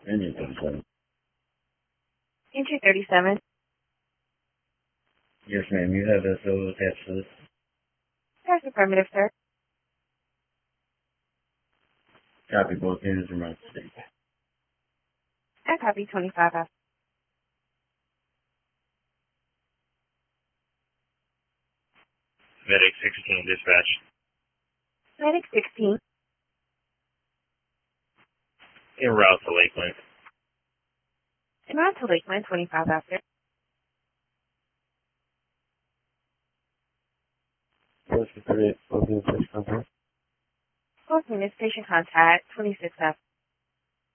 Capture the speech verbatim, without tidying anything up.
Engine thirty-seven. Entry thirty-seven. Yes, ma'am. You have a solo attached to this? That's affirmative, sir. Copy. Both units are marked state. I copy twenty-five F. Medic sixteen, dispatch. Medic sixteen. En route to Lakeland. En route to Lakeland, twenty-five after. First for thirty-eight. Both units station contact. Both units, station contact, twenty-six F.